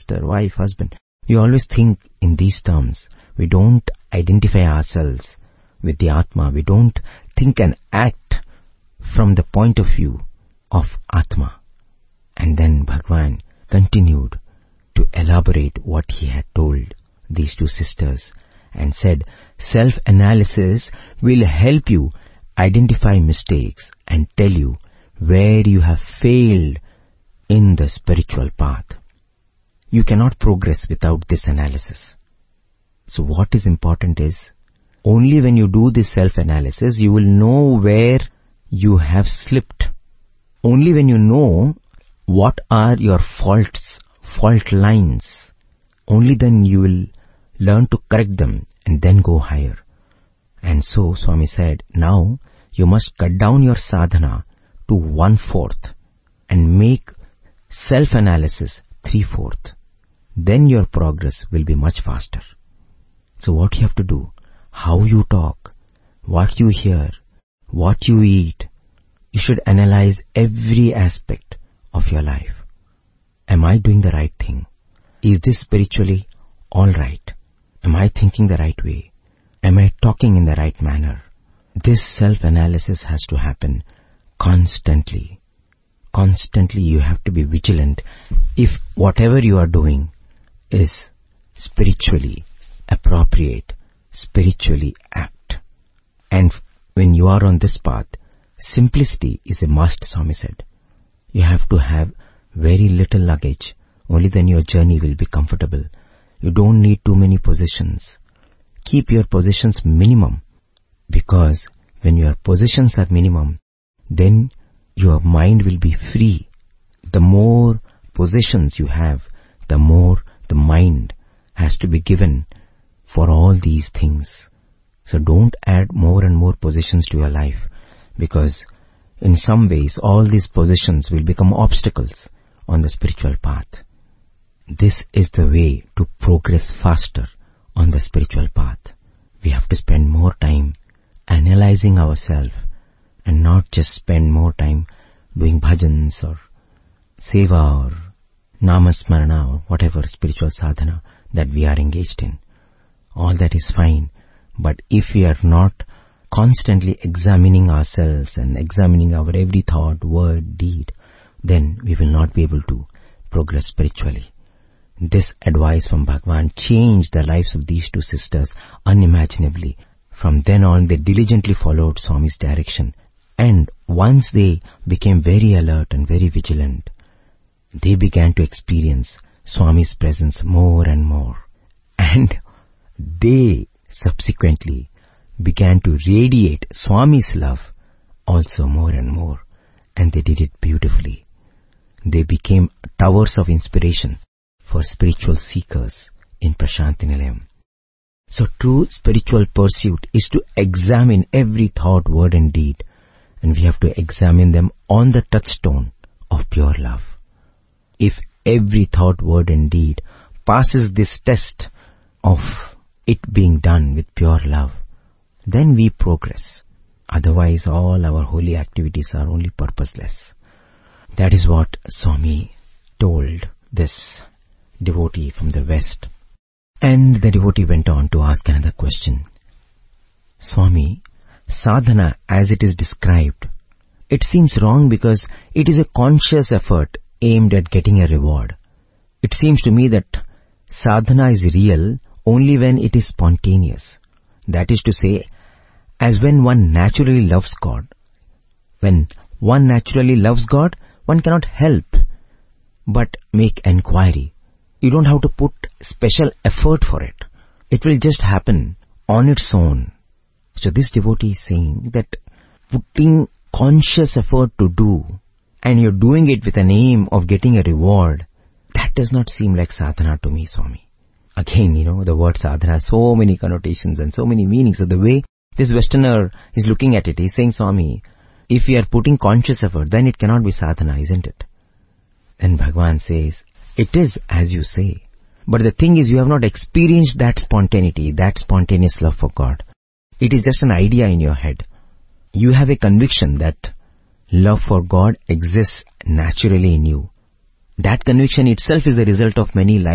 sister, wife, husband. We always think in these terms. We don't identify ourselves with the Atma. We don't think and act from the point of view of Atma. And then Bhagwan continued to elaborate what he had told these two sisters and said, self-analysis will help you identify mistakes and tell you where you have failed in the spiritual path. You cannot progress without this analysis. So what is important is, only when you do this self-analysis, you will know where you have slipped. Only when you know what are your faults, fault lines, only then you will learn to correct them and then go higher. And so Swami said, now you must cut down your sadhana to 1/4 and make self-analysis 3/4. Then your progress will be much faster. So what you have to do, how you talk, what you hear, what you eat, you should analyze every aspect of your life. Am I doing the right thing? Is this spiritually all right? Am I thinking the right way? Am I talking in the right manner? This self-analysis has to happen constantly. Constantly you have to be vigilant if whatever you are doing is spiritually appropriate, spiritually apt. And when you are on this path, simplicity is a must, Swami said. You have to have very little luggage. Only then your journey will be comfortable. You don't need too many possessions. Keep your possessions minimum, because when your possessions are minimum, then your mind will be free. The more possessions you have, the more the mind has to be given for all these things. So don't add more and more possessions to your life, because in some ways all these possessions will become obstacles on the spiritual path. This is the way to progress faster on the spiritual path. We have to spend more time analyzing ourselves and not just spend more time doing bhajans or seva or namasmarana or whatever spiritual sadhana that we are engaged in. All that is fine, but if we are not constantly examining ourselves and examining our every thought, word, deed, then we will not be able to progress spiritually. This advice from Bhagwan changed the lives of these two sisters unimaginably. From then on, they diligently followed Swami's direction, and once they became very alert and very vigilant, they began to experience Swami's presence more and more. And they subsequently began to radiate Swami's love also more and more. And they did it beautifully. They became towers of inspiration for spiritual seekers in Prashanti Nilayam. So true spiritual pursuit is to examine every thought, word and deed. And we have to examine them on the touchstone of pure love. If every thought, word and deed passes this test of it being done with pure love, then we progress. Otherwise all our holy activities are only purposeless. That is what Swami told this devotee from the West. And the devotee went on to ask another question. Swami, sadhana as it is described, it seems wrong because it is a conscious effort aimed at getting a reward. It seems to me that sadhana is real only when it is spontaneous. That is to say, as when one naturally loves God. When one naturally loves God, one cannot help but make enquiry. You don't have to put special effort for it. It will just happen on its own. So this devotee is saying that putting conscious effort to do, and you're doing it with an aim of getting a reward, that does not seem like sadhana to me, Swami. Again, the word sadhana has so many connotations and so many meanings. So the way this Westerner is looking at it, he's saying, Swami, if we are putting conscious effort, then it cannot be sadhana, isn't it? Then Bhagwan says, it is as you say. But the thing is, you have not experienced that spontaneity, that spontaneous love for God. It is just an idea in your head. You have a conviction that love for God exists naturally in you. That conviction itself is the result of many lives